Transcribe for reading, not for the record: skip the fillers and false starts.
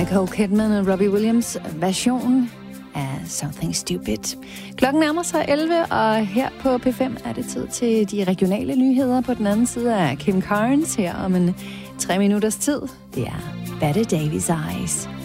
Nicole Kidman og Robbie Williams version af Something Stupid. Klokken nærmer sig 11, og her på P5 er det tid til de regionale nyheder. På den anden side er Kim Carnes her om en 3 minutters tid. Det er Bette Davis Eyes.